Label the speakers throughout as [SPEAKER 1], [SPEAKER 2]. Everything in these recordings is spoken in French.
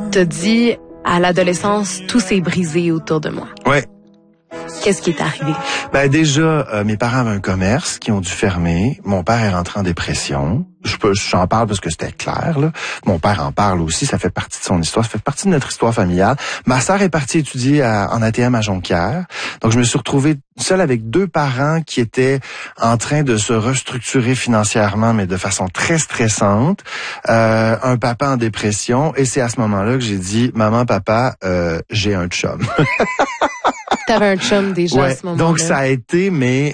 [SPEAKER 1] T'as dit, à l'adolescence, tout s'est brisé autour de moi.
[SPEAKER 2] Ouais.
[SPEAKER 1] Qu'est-ce qui est arrivé?
[SPEAKER 2] Ben déjà, mes parents avaient un commerce qui ont dû fermer. Mon père est rentré en dépression. J'en parle parce que c'était clair, là. Mon père en parle aussi, ça fait partie de son histoire, ça fait partie de notre histoire familiale. Ma sœur est partie étudier en ATM à Jonquière. Donc, je me suis retrouvé seul avec 2 parents qui étaient en train de se restructurer financièrement, mais de façon très stressante. Un papa en dépression. Et c'est à ce moment-là que j'ai dit, maman, papa, j'ai un chum.
[SPEAKER 1] T'avais un chum déjà à ce moment-là.
[SPEAKER 2] Donc, ça a été, mais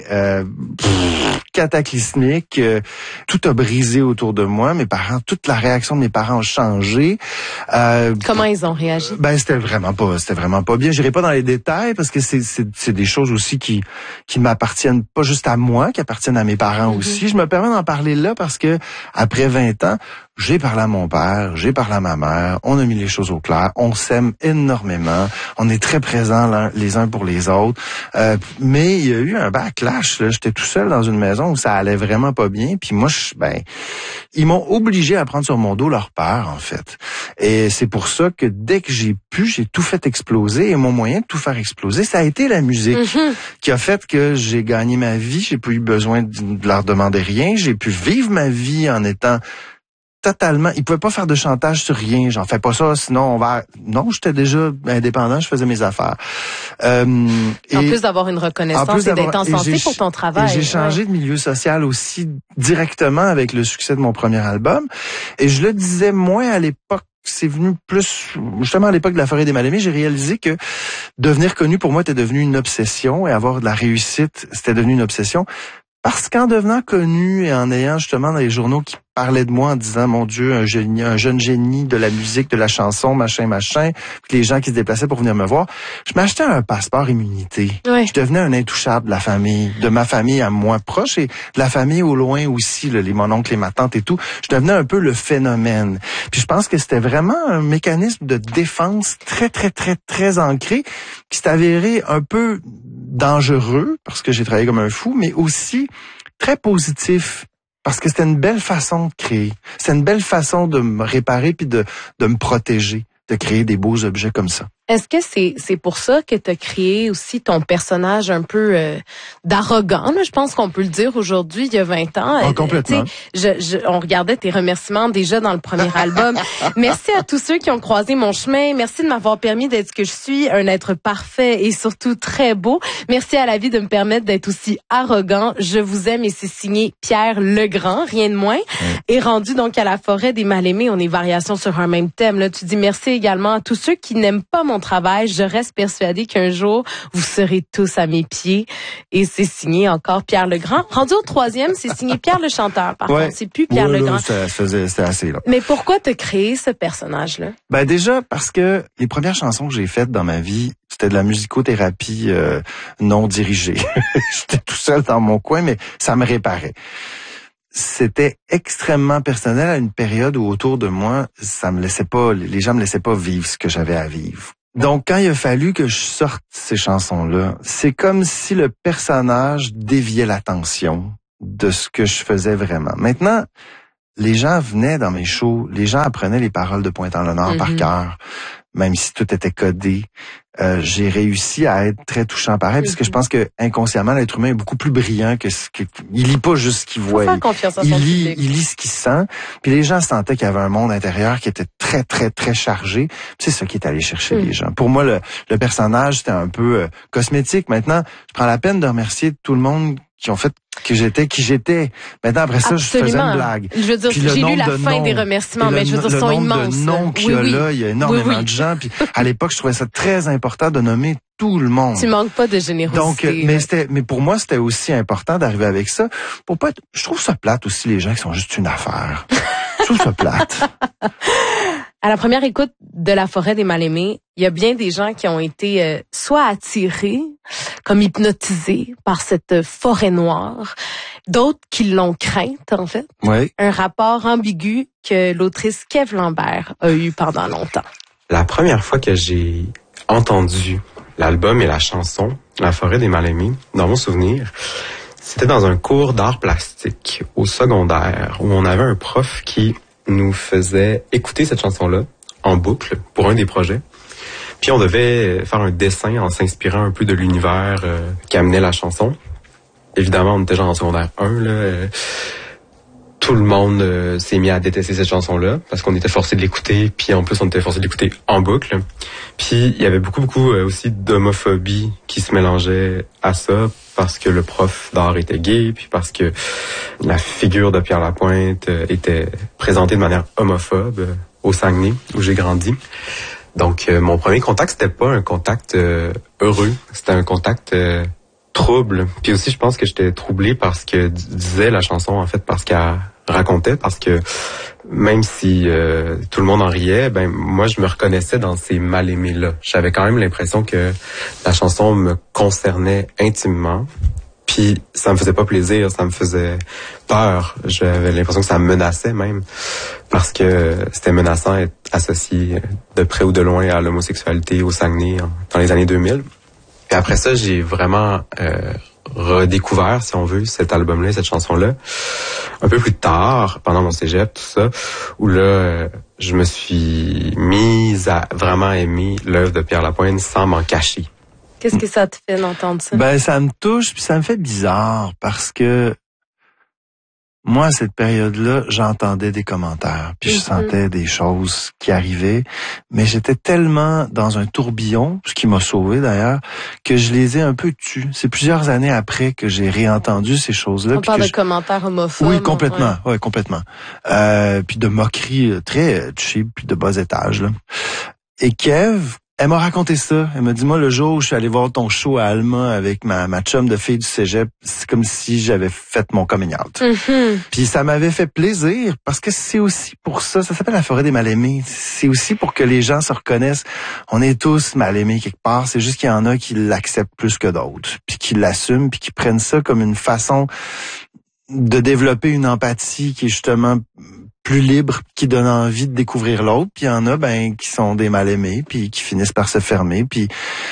[SPEAKER 2] cataclysmique. Tout a brisé autour de moi. Mes parents, toute la réaction de mes parents a changé.
[SPEAKER 1] Comment ils ont réagi?
[SPEAKER 2] Ben, c'était vraiment pas bien. J'irai pas dans les détails parce que c'est des choses aussi qui m'appartiennent pas juste à moi, qui appartiennent à mes parents aussi. Je me permets d'en parler là parce que après 20 ans, j'ai parlé à mon père, j'ai parlé à ma mère, on a mis les choses au clair, on s'aime énormément, on est très présents les uns pour les autres, mais il y a eu un backlash, là. J'étais tout seul dans une maison où ça allait vraiment pas bien, puis moi, ils m'ont obligé à prendre sur mon dos leur père, en fait. Et c'est pour ça que dès que j'ai tout fait exploser, et mon moyen de tout faire exploser, ça a été la musique, qui a fait que j'ai gagné ma vie, j'ai plus eu besoin de leur demander rien, j'ai pu vivre ma vie en étant totalement, ils pouvaient pas faire de chantage sur rien. J'en fais pas ça, sinon non, j'étais déjà indépendant, je faisais mes affaires.
[SPEAKER 1] En plus d'avoir une reconnaissance et d'être en santé pour ton travail.
[SPEAKER 2] Et j'ai changé de milieu social aussi directement avec le succès de mon premier album. Et je le disais moins à l'époque. C'est venu plus, justement à l'époque de La Forêt des Mal-Aimés, j'ai réalisé que devenir connu pour moi était devenu une obsession et avoir de la réussite, c'était devenu une obsession. Parce qu'en devenant connu et en ayant justement dans les journaux qui parlaient de moi en disant, mon Dieu, un jeune génie de la musique, de la chanson, machin, puis les gens qui se déplaçaient pour venir me voir, je m'achetais un passeport immunité.
[SPEAKER 1] Oui.
[SPEAKER 2] Je devenais un intouchable de la famille, de ma famille à moi proche et de la famille au loin aussi, là, mon oncle et ma tante et tout. Je devenais un peu le phénomène. Puis je pense que c'était vraiment un mécanisme de défense très, très, très, très ancré qui s'est avéré un peu dangereux parce que j'ai travaillé comme un fou, mais aussi très positif parce que c'était une belle façon de créer. C'est une belle façon de me réparer puis de me protéger, de créer des beaux objets comme ça.
[SPEAKER 1] Est-ce que c'est pour ça que tu as créé aussi ton personnage un peu d'arrogant, là, je pense qu'on peut le dire aujourd'hui, il y a 20 ans.
[SPEAKER 2] Oh, complètement.
[SPEAKER 1] On regardait tes remerciements déjà dans le premier album. Merci à tous ceux qui ont croisé mon chemin. Merci de m'avoir permis d'être ce que je suis, un être parfait et surtout très beau. Merci à la vie de me permettre d'être aussi arrogant. Je vous aime et c'est signé Pierre Legrand, rien de moins. Et rendu donc à La Forêt des Mal-Aimés, on est variation sur un même thème. Là, tu dis merci également à tous ceux qui n'aiment pas mon travail. Je reste persuadée qu'un jour, vous serez tous à mes pieds. Et c'est signé encore Pierre Legrand. Rendu au 3e, c'est signé Pierre le chanteur. Par contre, c'est plus Pierre Legrand.
[SPEAKER 2] C'était assez, là.
[SPEAKER 1] Mais pourquoi t'as créé ce personnage-là?
[SPEAKER 2] Ben déjà, parce que les premières chansons que j'ai faites dans ma vie, c'était de la musicothérapie non dirigée. J'étais tout seul dans mon coin, mais ça me réparait. C'était extrêmement personnel à une période où autour de moi, les gens me laissaient pas vivre ce que j'avais à vivre. Donc, quand il a fallu que je sorte ces chansons-là, c'est comme si le personnage déviait l'attention de ce que je faisais vraiment. Maintenant, les gens venaient dans mes shows, les gens apprenaient les paroles de Pointe-en-l'Honneur par cœur, même si tout était codé. J'ai réussi à être très touchant pareil, puisque je pense que inconsciemment, l'être humain est beaucoup plus brillant que il lit pas juste ce qu'il voit. Il lit ce qu'il sent. Puis les gens sentaient qu'il y avait un monde intérieur qui était très, très, très chargé. Puis c'est ça qui est allé chercher les gens. Pour moi, le personnage, c'était un peu cosmétique. Maintenant, je prends la peine de remercier tout le monde qui ont fait que j'étais qui j'étais. Maintenant, après ça,
[SPEAKER 1] Absolument.
[SPEAKER 2] je faisais une blague.
[SPEAKER 1] Je veux dire, j'ai lu la fin des remerciements, mais je veux dire, ils sont immenses.
[SPEAKER 2] Le nombre de noms qu'il y a là, il y a énormément de gens. Puis à l'époque, je trouvais ça très important de nommer tout le monde.
[SPEAKER 1] Tu manques pas de générosité.
[SPEAKER 2] Donc, mais pour moi, c'était aussi important d'arriver avec ça. Pour pas être, je trouve ça plate aussi, les gens qui sont juste une affaire. Je trouve ça plate.
[SPEAKER 1] À la première écoute de La Forêt des Mal-Aimés, il y a bien des gens qui ont été soit attirés, comme hypnotisés par cette forêt noire, d'autres qui l'ont crainte, en fait.
[SPEAKER 2] Oui.
[SPEAKER 1] Un rapport ambigu que l'autrice Kev Lambert a eu pendant longtemps.
[SPEAKER 3] La première fois que j'ai entendu l'album et la chanson La Forêt des Mal-Aimés, dans mon souvenir, c'était dans un cours d'art plastique au secondaire où on avait un prof qui nous faisait écouter cette chanson-là en boucle pour un des projets. Puis on devait faire un dessin en s'inspirant un peu de l'univers qu'amenait la chanson. Évidemment, on était genre en secondaire 1, là. Tout le monde s'est mis à détester cette chanson-là parce qu'on était forcé de l'écouter, puis en plus on était forcé de l'écouter en boucle. Puis il y avait beaucoup aussi d'homophobie qui se mélangeait à ça parce que le prof d'art était gay, puis parce que la figure de Pierre Lapointe était présentée de manière homophobe au Saguenay où j'ai grandi. Donc mon premier contact, c'était pas un contact heureux, c'était un contact trouble. Puis aussi, je pense que j'étais troublé parce que disait la chanson, en fait, parce qu'elle racontait, parce que même si tout le monde en riait, ben moi, je me reconnaissais dans ces mal-aimés-là. J'avais quand même l'impression que la chanson me concernait intimement. Puis ça me faisait pas plaisir, ça me faisait peur. J'avais l'impression que ça me menaçait même, parce que c'était menaçant d'être associé de près ou de loin à l'homosexualité au Saguenay dans les années 2000. Puis après ça, j'ai vraiment redécouvert, si on veut, cet album-là, cette chanson-là, un peu plus tard, pendant mon cégep, tout ça, où là, je me suis mise à vraiment aimer l'œuvre de Pierre Lapointe sans m'en cacher.
[SPEAKER 1] Qu'est-ce que ça te fait d'entendre ça?
[SPEAKER 2] Ben, ça me touche, puis ça me fait bizarre, parce que moi, à cette période-là, j'entendais des commentaires, puis je sentais des choses qui arrivaient, mais j'étais tellement dans un tourbillon, ce qui m'a sauvé d'ailleurs, que je les ai un peu tues. C'est plusieurs années après que j'ai réentendu ces choses-là.
[SPEAKER 1] On parle de commentaires homophobes.
[SPEAKER 2] Oui, complètement, ouais, complètement. Puis de moqueries très cheap, puis de bas étage, là. Et Kev, elle m'a raconté ça. Elle m'a dit, moi, le jour où je suis allé voir ton show à Alma avec ma chum de fille du cégep, c'est comme si j'avais fait mon coming out. Puis ça m'avait fait plaisir parce que c'est aussi pour ça s'appelle la forêt des mal-aimés. C'est aussi pour que les gens se reconnaissent. On est tous mal-aimés quelque part. C'est juste qu'il y en a qui l'acceptent plus que d'autres, puis qui l'assument, puis qui prennent ça comme une façon de développer une empathie qui est justement plus libre, qui donne envie de découvrir l'autre, puis il y en a qui sont des mal-aimés, puis qui finissent par se fermer, puis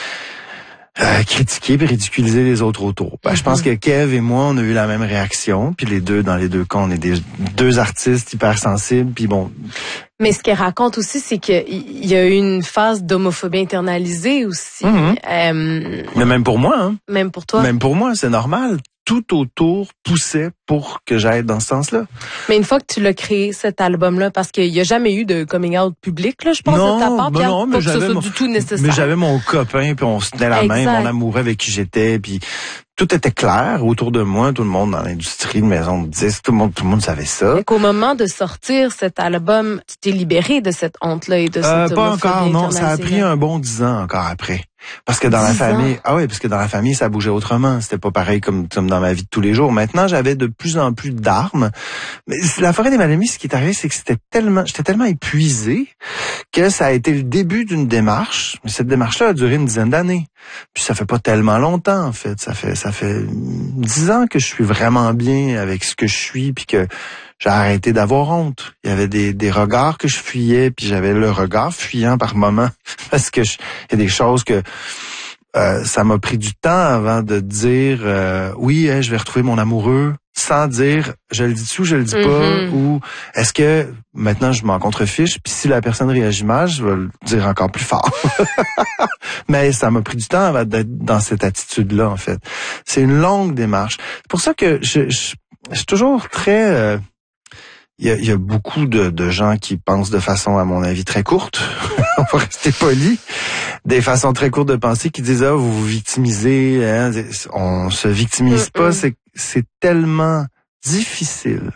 [SPEAKER 2] critiquer puis ridiculiser les autres autour. Je pense que Kev et moi, on a eu la même réaction, puis les deux, dans les deux cas, on est deux artistes hypersensibles, puis bon.
[SPEAKER 1] Mais ce qu'elle raconte aussi, c'est qu'il y a eu une phase d'homophobie internalisée aussi.
[SPEAKER 2] Mais même pour moi, hein.
[SPEAKER 1] Même pour toi.
[SPEAKER 2] Même pour moi, c'est normal. Tout autour poussait pour que j'aille dans ce sens-là.
[SPEAKER 1] Mais une fois que tu l'as créé, cet album-là, parce qu'il n'y a jamais eu de coming out public, là, je pense, de ta part, Pierre,
[SPEAKER 2] non, mais
[SPEAKER 1] pas que ce soit du tout nécessaire.
[SPEAKER 2] Mais j'avais mon copain, puis on se tenait la main, mon amoureux avec qui j'étais, puis tout était clair autour de moi, tout le monde dans l'industrie de maison de disques, tout le monde savait ça.
[SPEAKER 1] Et qu'au moment de sortir cet album, tu t'es libéré de cette honte-là et de cette
[SPEAKER 2] pas encore, non, ça a pris un bon 10 ans encore après. Parce que dans la famille, parce que dans la famille, ça bougeait autrement. C'était pas pareil comme dans ma vie de tous les jours. Maintenant, j'avais de plus en plus d'armes. Mais la forêt des mal-aimés, ce qui est arrivé, c'est que j'étais tellement épuisé que ça a été le début d'une démarche. Mais cette démarche-là a duré une dizaine d'années. Puis ça fait pas tellement longtemps, en fait. Ça fait 10 ans que je suis vraiment bien avec ce que je suis, puis que j'ai arrêté d'avoir honte. Il y avait des regards que je fuyais, puis j'avais le regard fuyant par moments. Parce que il y a des choses que ça m'a pris du temps avant de dire oui, je vais retrouver mon amoureux, sans dire je le dis-tu ou je le dis pas, ou est-ce que maintenant je m'en contrefiche, puis si la personne réagit mal, je vais le dire encore plus fort. Mais ça m'a pris du temps avant d'être dans cette attitude-là, en fait. C'est une longue démarche. C'est pour ça que je suis toujours très... Il y a beaucoup de gens qui pensent de façon, à mon avis, très courte. On va rester poli. Des façons très courtes de penser qui disent, vous vous victimisez, hein. On se victimise pas. C'est tellement difficile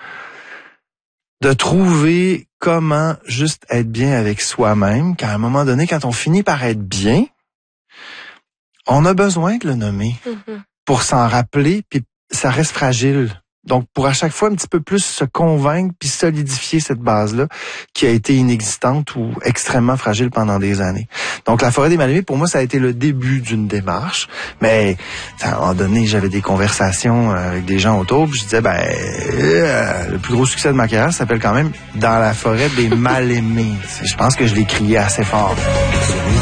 [SPEAKER 2] de trouver comment juste être bien avec soi-même, qu'à un moment donné, quand on finit par être bien, on a besoin de le nommer pour s'en rappeler, puis ça reste fragile. Donc, pour à chaque fois un petit peu plus se convaincre puis solidifier cette base-là qui a été inexistante ou extrêmement fragile pendant des années. Donc, la forêt des mal-aimés, pour moi, ça a été le début d'une démarche. Mais, à un moment donné, j'avais des conversations avec des gens autour, puis je disais, le plus gros succès de ma carrière s'appelle quand même « Dans la forêt des mal-aimés ». Je pense que je l'ai crié assez fort.